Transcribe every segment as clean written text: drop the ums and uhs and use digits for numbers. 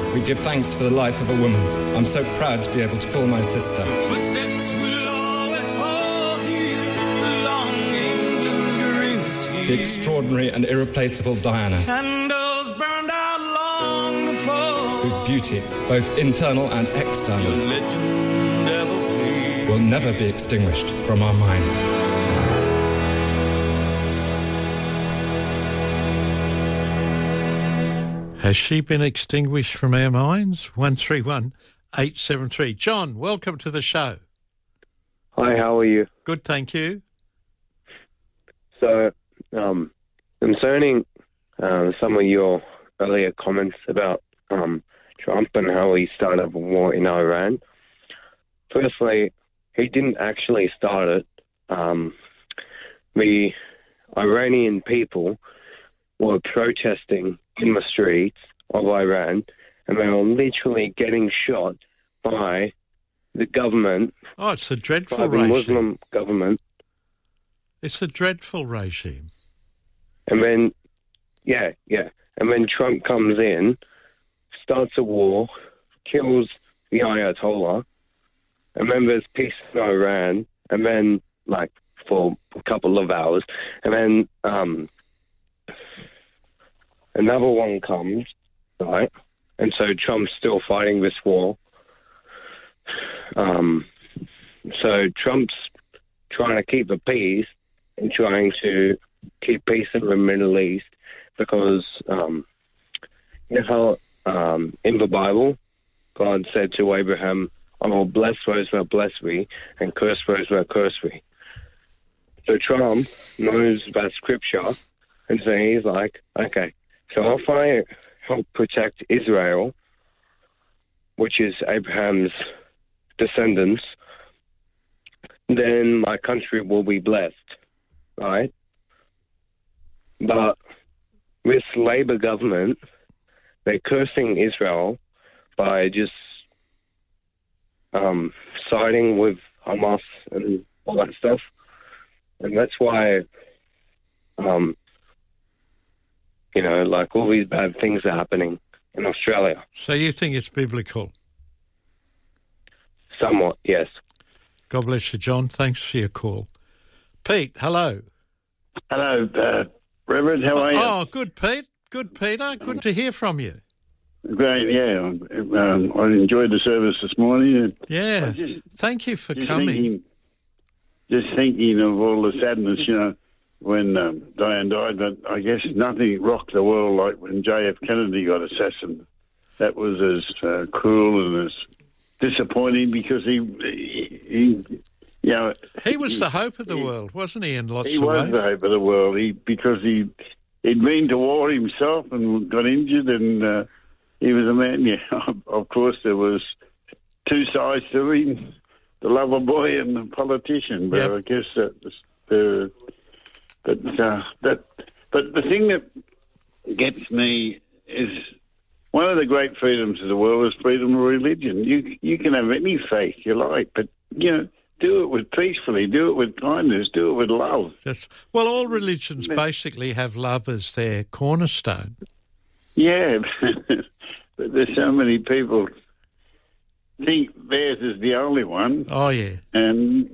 we give thanks for the life of a woman. I'm so proud to be able to call my sister. Footsteps will always fall here along England's greenest hills. The extraordinary and irreplaceable Diana. Candles burned out long before. Whose beauty, both internal and external, Your legend ever will never be extinguished from our minds. Has she been extinguished from our minds? 131 873. John, welcome to the show. Hi, how are you? Good, thank you. So, concerning some of your earlier comments about Trump and how he started a war in Iran, firstly, he didn't actually start it. The Iranian people were protesting in the streets of Iran, and they were literally getting shot by the government. Oh, it's a dreadful by the regime. Muslim government. It's a dreadful regime. And then, and then Trump comes in, starts a war, kills the Ayatollah, and then there's peace in Iran, and then, like, for a couple of hours, and then another one comes, right? And so Trump's still fighting this war. So Trump's trying to keep the peace and trying to keep peace in the Middle East because, you know how in the Bible, God said to Abraham, I will bless those that bless thee and curse those that curse thee. So Trump knows that scripture, and so he's like, okay, so if I help protect Israel, which is Abraham's descendants, then my country will be blessed, right? But this Labour government, they're cursing Israel by just siding with Hamas and all that stuff. And that's why, you know, like all these bad things are happening in Australia. So you think it's biblical? Somewhat, yes. God bless you, John. Thanks for your call. Pete, hello. Hello, Reverend. How are you? Oh, good, Pete. Good, Peter. Good to hear from you. Great, yeah. I enjoyed the service this morning. Yeah. Thank you for coming. Thinking of all the sadness, you know, when Diane died, but I guess nothing rocked the world like when J.F. Kennedy got assassinated. That was as cruel and as disappointing because he you know... He was the hope of the world, wasn't he, in lots of ways? He was the hope of the world because he'd been to war himself and got injured and he was a man, yeah. Of course, there was two sides to him, the lover boy and the politician, but yep. I guess that was but the thing that gets me is one of the great freedoms of the world is freedom of religion. You can have any faith you like, but, you know, do it with peacefully, do it with kindness, do it with love. Well, all religions basically have love as their cornerstone. Yeah, but there's so many people think theirs is the only one. Oh, yeah. And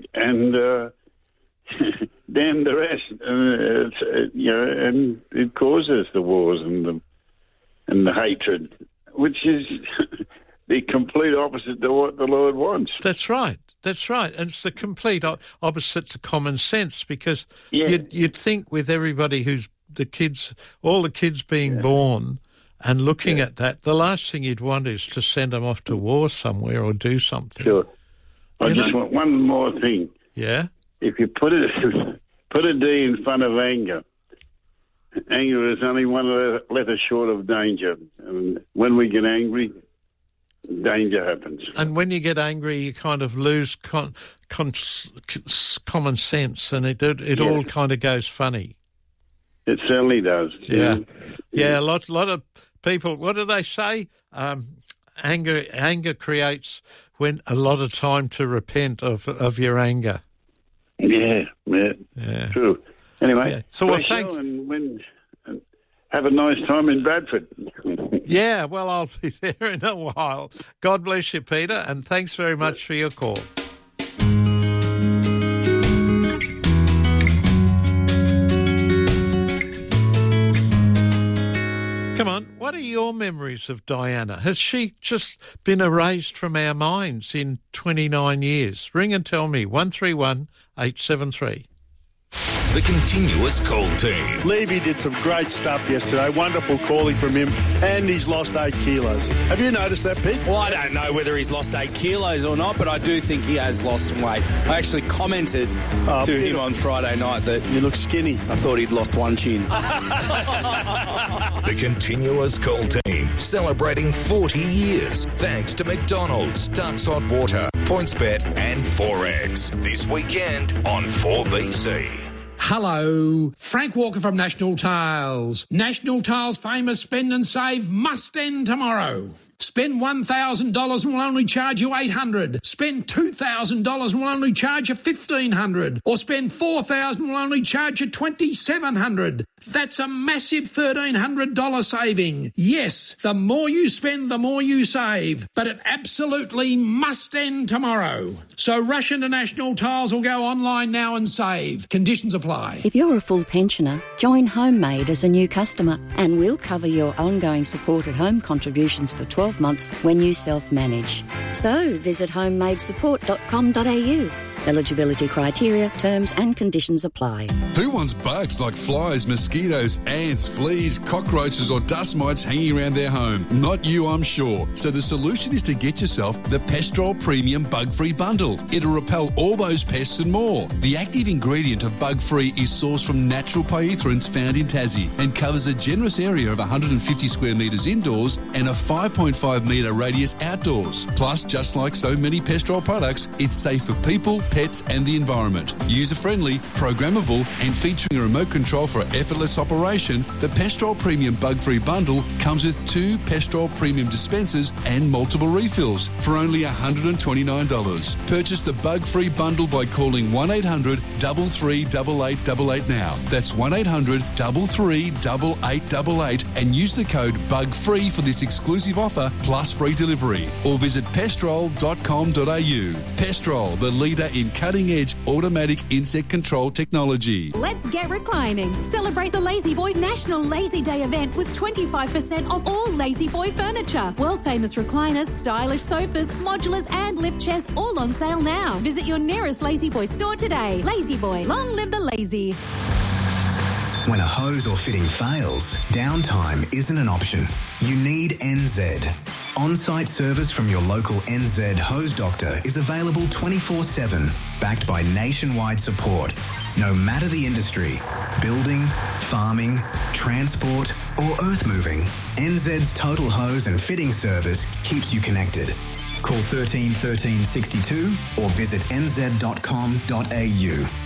damn the rest. You know, and it causes the wars and the hatred, which is the complete opposite to what the Lord wants. That's right. That's right. And it's the complete opposite to common sense because you'd think with everybody all the kids being born and looking at that, the last thing you'd want is to send them off to war somewhere or do something. Sure. I just want one more thing. Yeah? If you put a D in front of anger, anger is only one letter short of danger. And when we get angry, danger happens. And when you get angry, you kind of lose common sense, and it all kind of goes funny. It certainly does. Yeah. Yeah, a lot of people, what do they say? Anger creates a lot of time to repent of your anger. Yeah, true. Anyway, so thanks. And have a nice time in Bradford. Yeah, well, I'll be there in a while. God bless you, Peter, and thanks very much for your call. Come on, what are your memories of Diana? Has she just been erased from our minds in 29 years? Ring and tell me, 131 873. The Continuous Call Team. Levy did some great stuff yesterday. Wonderful calling from him, and he's lost 8 kilos. Have you noticed that, Pete? Well, I don't know whether he's lost 8 kilos or not, but I do think he has lost some weight. I actually commented to him on Friday night that... You look skinny. I thought he'd lost 1 chin. The Continuous Call Team, celebrating 40 years. Thanks to McDonald's, Ducks Hot Water, PointsBet and Forex. This weekend on 4BC. Hello, Frank Walker from National Tiles. National Tiles' famous spend and save must end tomorrow. Spend $1,000 and we'll only charge you $800. Spend $2,000 and we'll only charge you $1,500. Or spend $4,000 and we'll only charge you $2,700. That's a massive $1,300 saving. Yes, the more you spend, the more you save. But it absolutely must end tomorrow. So rush into National Tiles or go online now and save. Conditions apply. If you're a full pensioner, join Homemade as a new customer and we'll cover your ongoing supported home contributions for 12 months when you self-manage. So visit homemadesupport.com.au. Eligibility criteria, terms and conditions apply. Who wants bugs like flies, mosquitoes, ants, fleas, cockroaches or dust mites hanging around their home? Not you, I'm sure. So the solution is to get yourself the Pestrol Premium Bug-Free Bundle. It'll repel all those pests and more. The active ingredient of Bug-Free is sourced from natural pyrethroids found in Tassie and covers a generous area of 150 square metres indoors and a 5.5 metre radius outdoors. Plus, just like so many Pestrol products, it's safe for people, pets and the environment. User-friendly, programmable and featuring a remote control for effortless operation, the Pestrol Premium Bug-Free Bundle comes with 2 Pestrol Premium dispensers and multiple refills for only $129. Purchase the Bug-Free Bundle by calling 1-800-338888 now. That's 1-800-338888 and use the code BUGFREE for this exclusive offer plus free delivery. Or visit pestrol.com.au. Pestrol, the leader in cutting-edge automatic insect control technology. Let's get reclining. Celebrate the Lazy Boy National Lazy Day event with 25% off all Lazy Boy furniture. World-famous recliners, stylish sofas, modulars and lift chairs all on sale now. Visit your nearest Lazy Boy store today. Lazy Boy, long live the lazy. When a hose or fitting fails, downtime isn't an option. You need NZ. On-site service from your local NZ hose doctor is available 24/7, backed by nationwide support. No matter the industry, building, farming, transport or earth moving, NZ's total hose and fitting service keeps you connected. Call 13 13 62 or visit nz.com.au.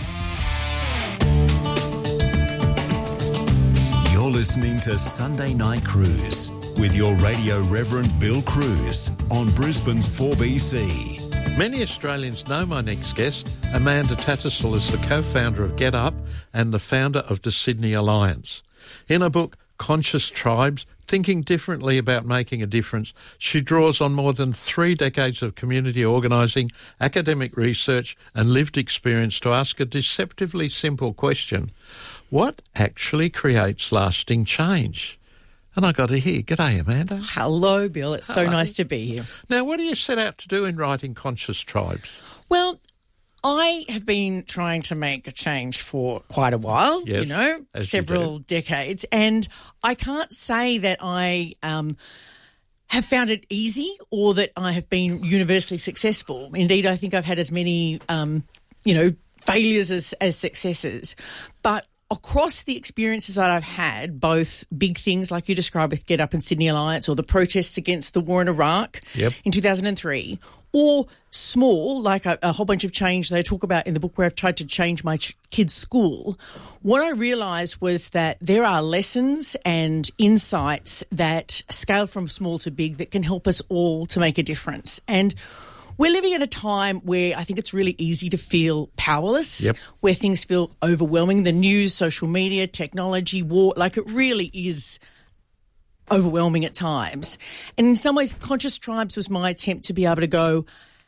You're listening to Sunday Night Cruise with your radio Reverend Bill Cruz on Brisbane's 4BC. Many Australians know my next guest. Amanda Tattersall is the co-founder of Get Up and the founder of the Sydney Alliance. In her book, Conscious Tribes, Thinking Differently About Making a Difference, she draws on more than 3 decades of community organising, academic research and lived experience to ask a deceptively simple question: what actually creates lasting change? And I got to hear. G'day, Amanda. Hello, Bill. It's so nice to be here. Now, what do you set out to do in writing Conscious Tribes? Well, I have been trying to make a change for quite a while, yes, several decades, and I can't say that I have found it easy or that I have been universally successful. Indeed, I think I've had as many, failures as successes. But across the experiences that I've had, both big things like you described with Get Up and Sydney Alliance or the protests against the war in Iraq in 2003, or small, like a whole bunch of change that I talk about in the book where I've tried to change my kids' school, what I realised was that there are lessons and insights that scale from small to big that can help us all to make a difference. And we're living at a time where I think it's really easy to feel powerless, where things feel overwhelming. The news, social media, technology, war, like it really is overwhelming at times. And in some ways, Conscious Tribes was my attempt to be able to go,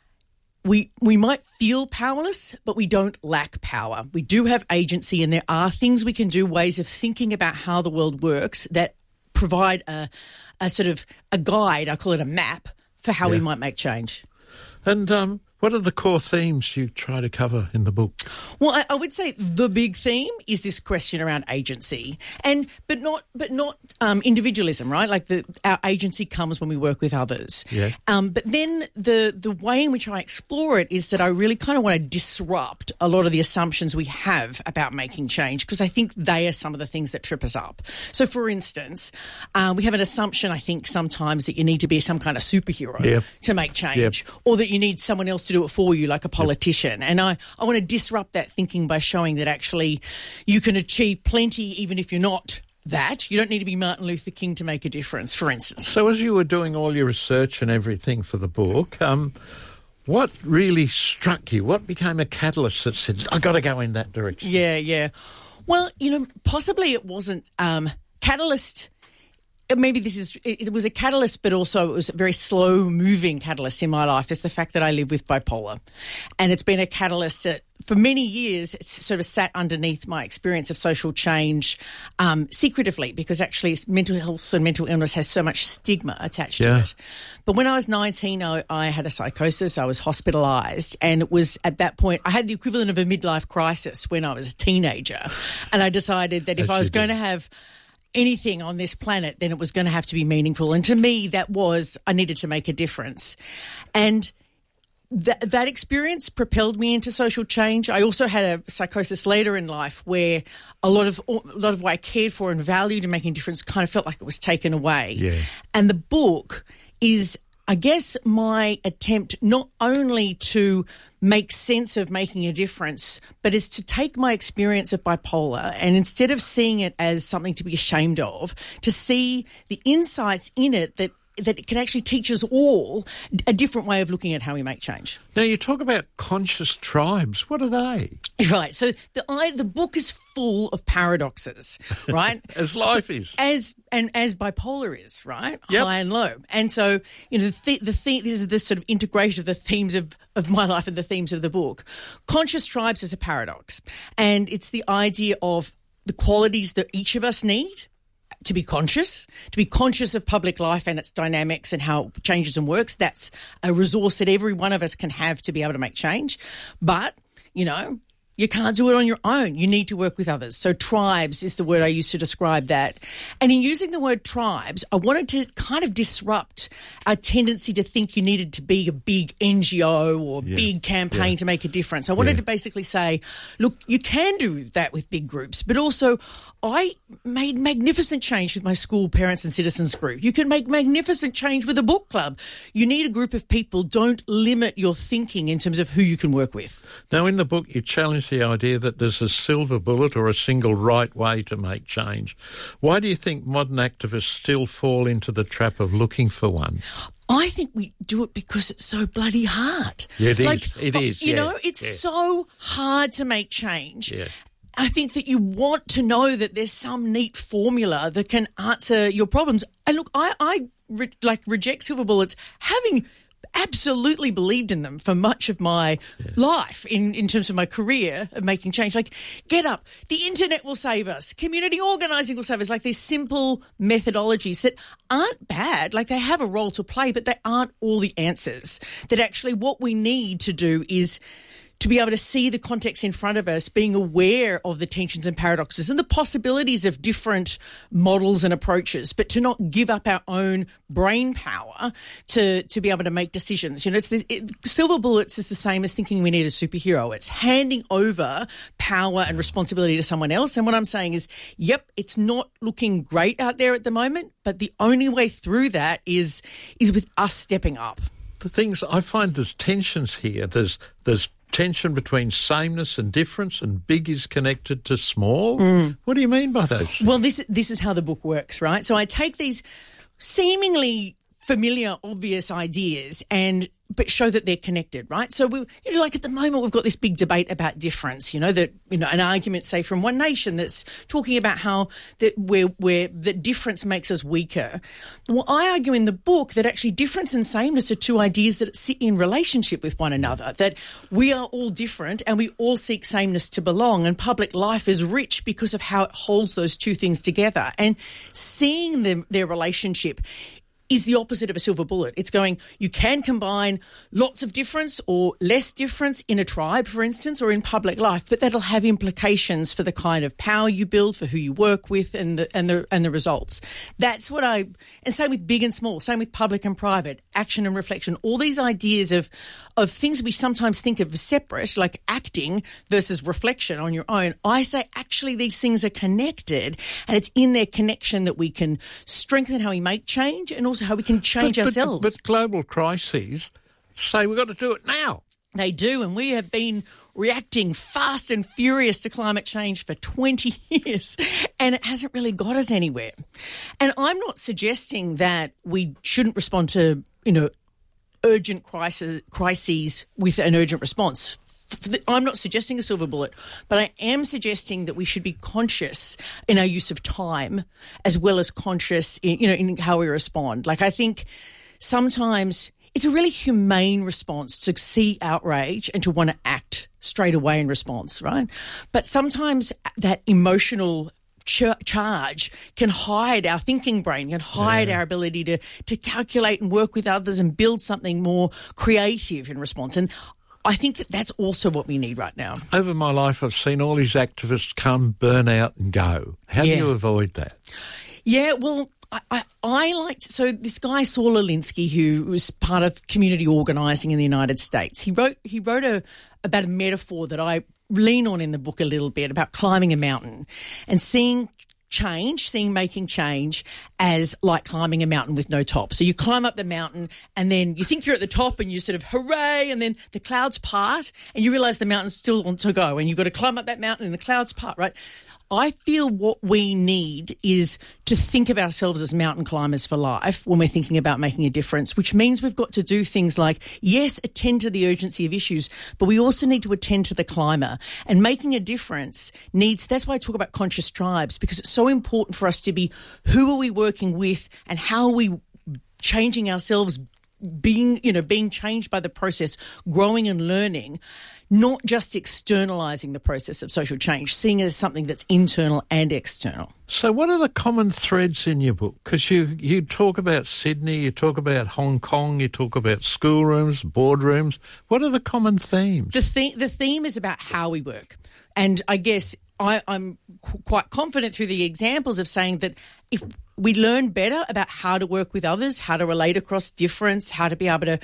we might feel powerless, but we don't lack power. We do have agency, and there are things we can do, ways of thinking about how the world works that provide a sort of a guide, I call it a map, for how we might make change. And what are the core themes you try to cover in the book? Well, I would say the big theme is this question around agency, but not individualism, right? Like our agency comes when we work with others. Yeah. But then the way in which I explore it is that I really kind of want to disrupt a lot of the assumptions we have about making change, because I think they are some of the things that trip us up. So, for instance, we have an assumption, I think, sometimes that you need to be some kind of superhero to make change, or that you need someone else to do it for you, like a politician. And I want to disrupt that thinking by showing that actually you can achieve plenty even if you're not that. You don't need to be Martin Luther King to make a difference, for instance. So as you were doing all your research and everything for the book, what really struck you? What became a catalyst that said, I've got to go in that direction? Yeah. Well, possibly it wasn't catalyst. Maybe it was a catalyst, but also it was a very slow-moving catalyst in my life, is the fact that I live with bipolar. And it's been a catalyst that, for many years, it's sort of sat underneath my experience of social change secretively, because actually mental health and mental illness has so much stigma attached to it. But when I was 19, I had a psychosis. I was hospitalised, and it was at that point I had the equivalent of a midlife crisis when I was a teenager. And I decided that if I was going to have anything on this planet, then it was going to have to be meaningful. And to me, that was, I needed to make a difference. And that experience propelled me into social change. I also had a psychosis later in life where a lot of what I cared for and valued in making a difference kind of felt like it was taken away. Yeah. And the book is, I guess, my attempt not only to make sense of making a difference, but is to take my experience of bipolar and, instead of seeing it as something to be ashamed of, to see the insights in it that it can actually teach us all a different way of looking at how we make change. Now, you talk about conscious tribes. What are they? Right. So the book is full of paradoxes, right? As life is. As bipolar is, right? Yep. High and low. And so, this is this sort of integration of the themes of my life and the themes of the book. Conscious tribes is a paradox. And it's the idea of the qualities that each of us need to be conscious of public life and its dynamics and how it changes and works. That's a resource that every one of us can have to be able to make change. But, you can't do it on your own. You need to work with others. So tribes is the word I use to describe that. And in using the word tribes, I wanted to kind of disrupt our tendency to think you needed to be a big NGO or big campaign to make a difference. I wanted to basically say, look, you can do that with big groups, but also I made magnificent change with my school parents and citizens group. You can make magnificent change with a book club. You need a group of people. Don't limit your thinking in terms of who you can work with. Now, in the book, you challenge the idea that there's a silver bullet or a single right way to make change. Why do you think modern activists still fall into the trap of looking for one? I think we do it because it's so bloody hard. Yeah, it is. It is. It's so hard to make change. Yeah. I think that you want to know that there's some neat formula that can answer your problems. And look, I reject silver bullets, having absolutely believed in them for much of my life in terms of my career of making change. Like, get up. The internet will save us. Community organising will save us. Like, these simple methodologies that aren't bad. Like, they have a role to play, but they aren't all the answers. That actually what we need to do is to be able to see the context in front of us, being aware of the tensions and paradoxes and the possibilities of different models and approaches, but to not give up our own brain power to be able to make decisions. Silver bullets is the same as thinking we need a superhero. It's handing over power and responsibility to someone else. And what I'm saying is, it's not looking great out there at the moment, but the only way through that is with us stepping up. The things I find, there's tensions here. There's tension between sameness and difference, and big is connected to small. What do you mean by those? Well, this is how the book works, right? So I take these seemingly familiar, obvious ideas but show that they're connected, right? So like at the moment we've got this big debate about difference, that an argument, say, from One Nation that's talking about how that difference makes us weaker. Well, I argue in the book that actually difference and sameness are two ideas that sit in relationship with one another, that we are all different and we all seek sameness to belong, and public life is rich because of how it holds those two things together. And seeing their relationship is the opposite of a silver bullet. It's going, you can combine lots of difference or less difference in a tribe, for instance, or in public life, but that'll have implications for the kind of power you build, for who you work with, and the results. That's what and same with big and small, same with public and private, action and reflection, all these ideas of things we sometimes think of as separate, like acting versus reflection on your own. I say actually these things are connected, and it's in their connection that we can strengthen how we make change and also how we can change ourselves. But global crises say we've got to do it now. They do, and we have been reacting fast and furious to climate change for 20 years, and it hasn't really got us anywhere. And I'm not suggesting that we shouldn't respond to, urgent crises with an urgent response. I'm not suggesting a silver bullet, but I am suggesting that we should be conscious in our use of time as well as conscious in how we respond. Like, I think sometimes it's a really humane response to see outrage and to want to act straight away in response, right? But sometimes that emotional charge can hide our thinking brain, can hide our ability to calculate and work with others and build something more creative in response. And I think that's also what we need right now. Over my life, I've seen all these activists come, burn out and go. How do you avoid that? Yeah, well, I liked... So this guy, Saul Alinsky, who was part of community organising in the United States, he wrote about a metaphor that I lean on in the book a little bit about climbing a mountain and seeing making change as like climbing a mountain with no top. So you climb up the mountain and then you think you're at the top and you sort of hooray, and then the clouds part and you realise the mountain's still on to go and you've got to climb up that mountain and the clouds part, right? I feel what we need is to think of ourselves as mountain climbers for life when we're thinking about making a difference, which means we've got to do things like, yes, attend to the urgency of issues, but we also need to attend to the climber. And making a difference that's why I talk about conscious tribes, because it's so important for us to be, who are we working with and how are we changing ourselves, being changed by the process, growing and learning, not just externalising the process of social change, seeing it as something that's internal and external. So what are the common threads in your book? Because you talk about Sydney, you talk about Hong Kong, you talk about schoolrooms, boardrooms. What are the common themes? The theme is about how we work. And I guess I'm quite confident through the examples of saying that if we learn better about how to work with others, how to relate across difference, how to be able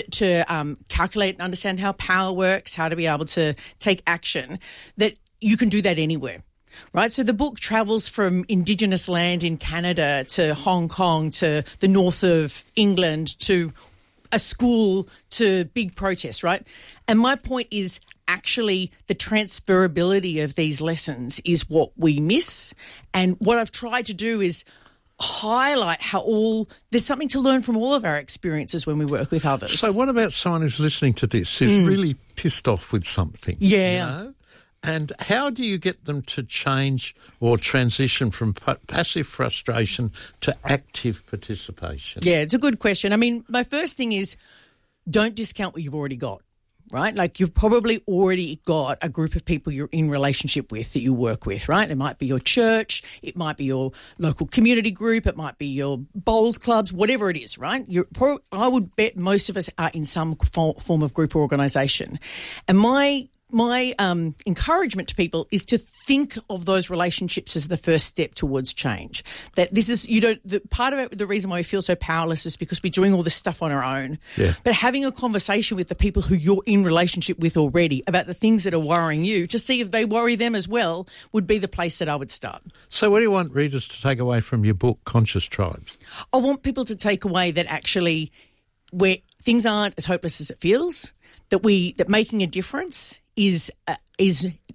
to calculate and understand how power works, how to be able to take action, that you can do that anywhere. Right, so the book travels from Indigenous land in Canada to Hong Kong to the north of England to a school to big protests, right? And my point is actually the transferability of these lessons is what we miss. And what I've tried to do is highlight how there's something to learn from all of our experiences when we work with others. So what about someone who's listening to this is really pissed off with something? Yeah. And how do you get them to change or transition from passive frustration to active participation? Yeah, it's a good question. I mean, my first thing is don't discount what you've already got, right? Like you've probably already got a group of people you're in relationship with that you work with, right? It might be your church, it might be your local community group, it might be your bowls clubs, whatever it is, right? I would bet most of us are in some form of group or organisation. And my encouragement to people is to think of those relationships as the first step towards change. That this is, part of it, the reason why we feel so powerless is because we're doing all this stuff on our own. Yeah. But having a conversation with the people who you're in relationship with already about the things that are worrying you, to see if they worry them as well, would be the place that I would start. So what do you want readers to take away from your book, Conscious Tribes? I want people to take away that actually where things aren't as hopeless as it feels, that making a difference is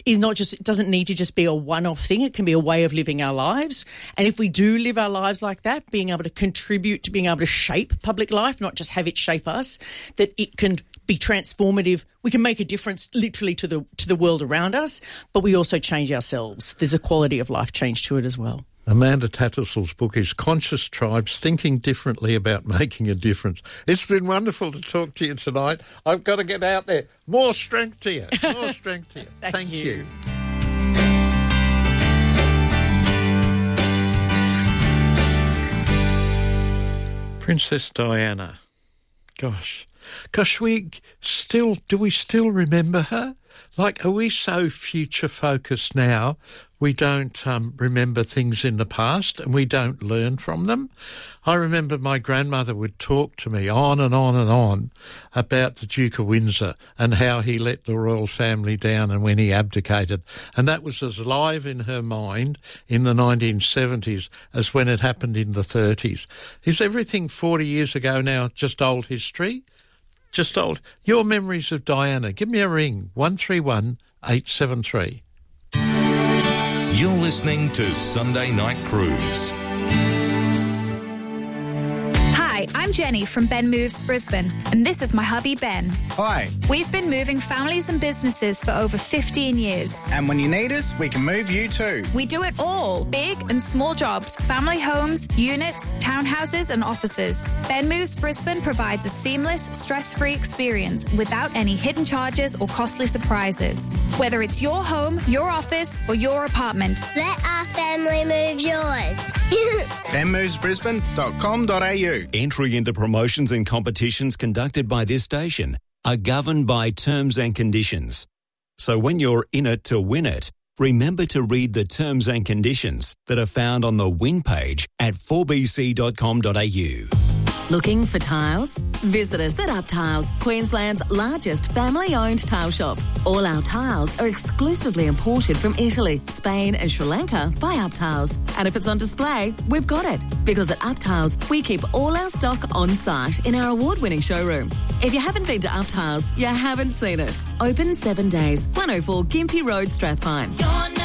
is not just, it doesn't need to just be a one-off thing. It can be a way of living our lives. And if we do live our lives like that, being able to contribute to being able to shape public life, not just have it shape us, that it can be transformative. We can make a difference literally to the world around us, but we also change ourselves. There's a quality of life change to it as well. Amanda Tattersalls' book is Conscious Tribes, Thinking Differently About Making a Difference. It's been wonderful to talk to you tonight. I've got to get out there. More strength to you. More strength to you. Thank you. Princess Diana. Gosh, do we still remember her? Like, are we so future-focused now we don't remember things in the past and we don't learn from them? I remember my grandmother would talk to me on and on and on about the Duke of Windsor and how he let the royal family down and when he abdicated. And that was as live in her mind in the 1970s as when it happened in the 30s. Is everything 40 years ago now just old history? Just old. Your memories of Diana. Give me a ring, 131 873. You're listening to Sunday Night Cruise. Hi, I'm Jenny from Ben Moves Brisbane, and this is my hubby Ben. Hi. We've been moving families and businesses for over 15 years. And when you need us, we can move you too. We do it all, big and small jobs, family homes, units, townhouses and offices. Ben Moves Brisbane provides a seamless, stress-free experience without any hidden charges or costly surprises. Whether it's your home, your office or your apartment. Let our family move yours. benmovesbrisbane.com.au. Entry into promotions and competitions conducted by this station are governed by terms and conditions. So when you're in it to win it, remember to read the terms and conditions that are found on the win page at 4bc.com.au. Looking for tiles? Visit us at Up Tiles, Queensland's largest family-owned tile shop. All our tiles are exclusively imported from Italy, Spain and Sri Lanka by Up Tiles. And if it's on display, we've got it. Because at Up Tiles, we keep all our stock on site in our award-winning showroom. If you haven't been to Up Tiles, you haven't seen it. Open 7 days, 104 Gympie Road, Strathpine.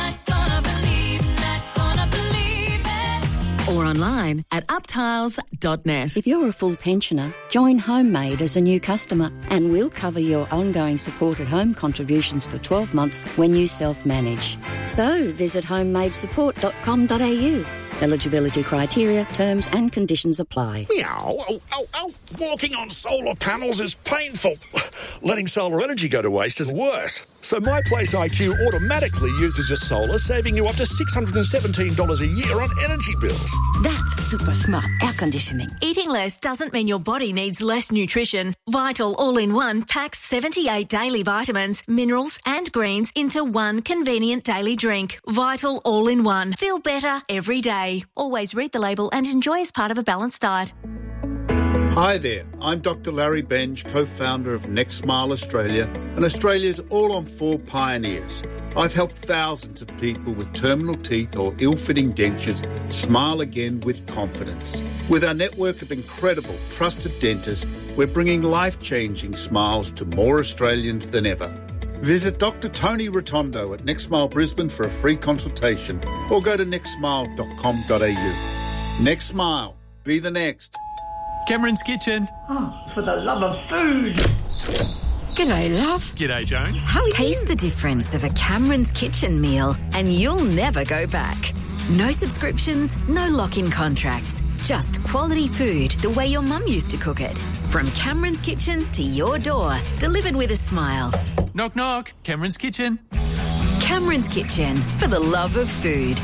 Or online at uptiles.net. If you're a full pensioner, join HomeMade as a new customer and we'll cover your ongoing supported home contributions for 12 months when you self-manage. So visit homemadesupport.com.au. Eligibility criteria, terms and conditions apply. Meow. Oh. Walking on solar panels is painful. Letting solar energy go to waste is worse. So My Place IQ automatically uses your solar, saving you up to $617 a year on energy bills. That's super smart air conditioning. Eating less doesn't mean your body needs less nutrition. Vital All-in-One packs 78 daily vitamins, minerals and greens into one convenient daily drink. Vital All-in-One. Feel better every day. Always read the label and enjoy as part of a balanced diet. Hi there, I'm Dr. Larry Benge, co-founder of Next Smile Australia and Australia's all-on-4 pioneers. I've helped thousands of people with terminal teeth or ill-fitting dentures smile again with confidence. With our network of incredible, trusted dentists, we're bringing life-changing smiles to more Australians than ever. Visit Dr. Tony Rotondo at Next Smile Brisbane for a free consultation or go to nextsmile.com.au. Next Smile. Be the next. Cameron's Kitchen. Oh, for the love of food. G'day, love. G'day, Joan. Taste the difference of a Cameron's Kitchen meal and you'll never go back. No subscriptions, no lock-in contracts. Just quality food the way your mum used to cook it. From Cameron's Kitchen to your door, delivered with a smile. Knock, knock. Cameron's Kitchen. Cameron's Kitchen, for the love of food.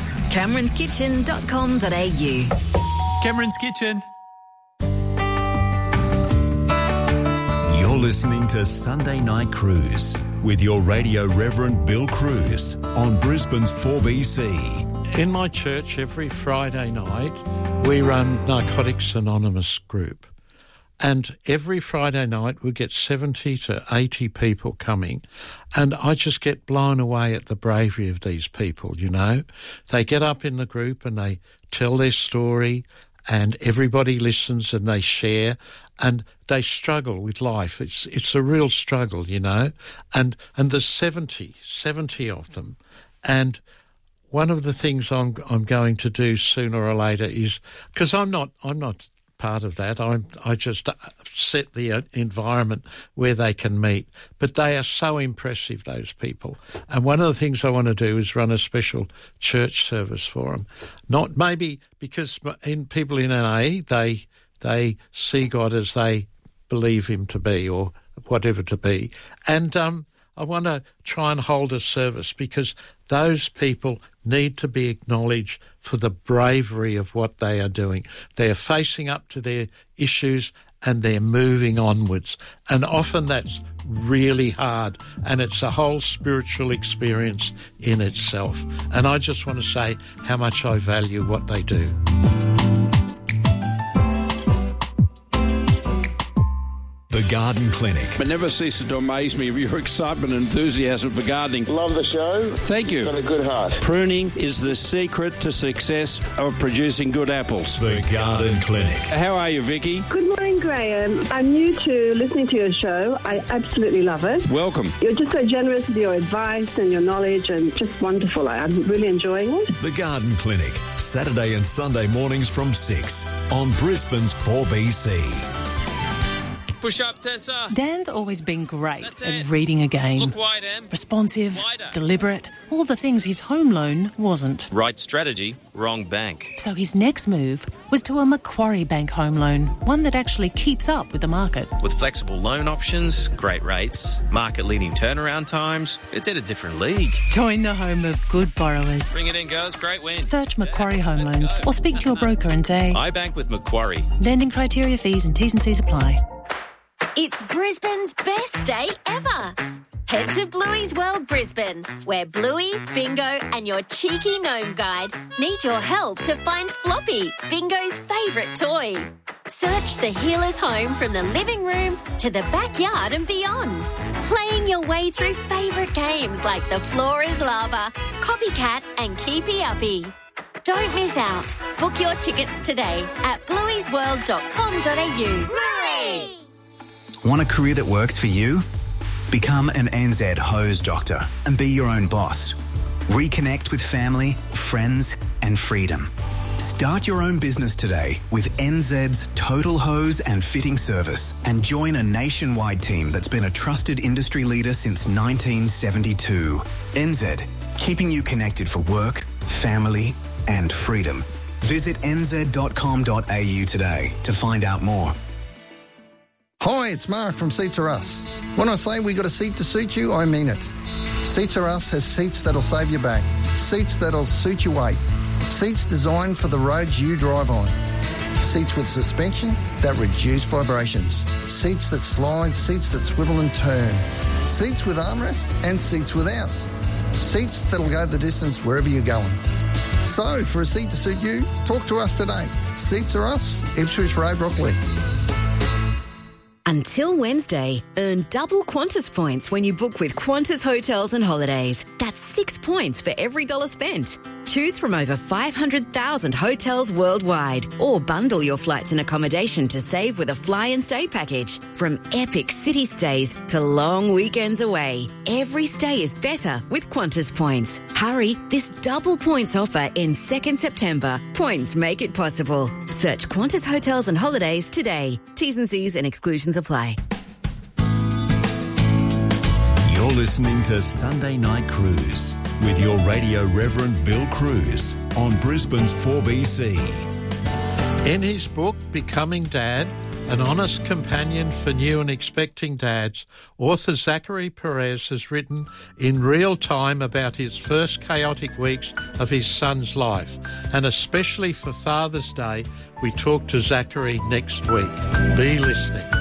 CameronsKitchen.com.au. Cameron's Kitchen. You're listening to Sunday Night Cruise with your radio Reverend Bill Cruz on Brisbane's 4BC. In my church, every Friday night, we run Narcotics Anonymous group. And every Friday night we get 70 to 80 people coming. And I just get blown away at the bravery of these people, you know. They get up in the group and they tell their story and everybody listens and they share, and they struggle with life. It's a real struggle, you know, and there's 70 of them, and one of the things I'm going to do sooner or later is, because I'm not part of that. I just set the environment where they can meet. But they are so impressive, those people. And one of the things I want to do is run a special church service for them. Not maybe because people in NA, they see God as they believe him to be or whatever to be. And I want to try and hold a service because those people need to be acknowledged for the bravery of what they are doing. They're facing up to their issues and they're moving onwards. And often that's really hard, and it's a whole spiritual experience in itself. And I just want to say how much I value what they do. The Garden Clinic. It never ceases to amaze me of your excitement and enthusiasm for gardening. Love the show. Thank you. Got a good heart. Pruning is the secret to success of producing good apples. The Garden Clinic. How are you, Vicky? Good morning, Graham. I'm new to listening to your show. I absolutely love it. Welcome. You're just so generous with your advice and your knowledge, and just wonderful. I'm really enjoying it. The Garden Clinic, Saturday and Sunday mornings from 6 on Brisbane's 4BC. Push up, Tessa. Dan's always been great at reading a game. Look wide, Em. Responsive, Wider. deliberate, all the things his home loan wasn't. Right strategy, wrong bank. So his next move was to a Macquarie Bank home loan, one that actually keeps up with the market. With flexible loan options, great rates, market-leading turnaround times, it's at a different league. Join the home of good borrowers. Bring it in, girls. Great win. Search Macquarie Home Loans or speak to your broker and say, I bank with Macquarie. Lending criteria, fees and T's and C's apply. It's Brisbane's best day ever. Head to Bluey's World Brisbane, where Bluey, Bingo and your cheeky gnome guide need your help to find Floppy, Bingo's favourite toy. Search the healer's home from the living room to the backyard and beyond, playing your way through favourite games like The Floor is Lava, Copycat and Keepy Uppy. Don't miss out. Book your tickets today at blueysworld.com.au. Hooray! Want a career that works for you? Become an NZ hose doctor and be your own boss. Reconnect with family, friends and freedom. Start your own business today with NZ's Total Hose and Fitting Service and join a nationwide team that's been a trusted industry leader since 1972. NZ, keeping you connected for work, family and freedom. Visit nz.com.au today to find out more. Hi, it's Mark from Seats Are Us. When I say we got a seat to suit you, I mean it. Seats Are Us has seats that'll save your back, seats that'll suit your weight, seats designed for the roads you drive on, seats with suspension that reduce vibrations, seats that slide, seats that swivel and turn, seats with armrests and seats without, seats that'll go the distance wherever you're going. So, for a seat to suit you, talk to us today. Seats Are Us, Ipswich Road, Brockley. Until Wednesday, earn double Qantas points when you book with Qantas Hotels and Holidays. That's 6 points for every $1 spent. Choose from over 500,000 hotels worldwide or bundle your flights and accommodation to save with a fly and stay package. From epic city stays to long weekends away, every stay is better with Qantas points. Hurry, this double points offer ends 2nd September. Points make it possible. Search Qantas Hotels and Holidays today. T's and C's and exclusions apply. You're listening to Sunday Night Cruise with your radio Reverend Bill Cruz on Brisbane's 4BC. In his book, Becoming Dad, An Honest Companion for New and Expecting Dads, author Zachary Perez has written in real time about his first chaotic weeks of his son's life. And especially for Father's Day, we talk to Zachary next week. Be listening.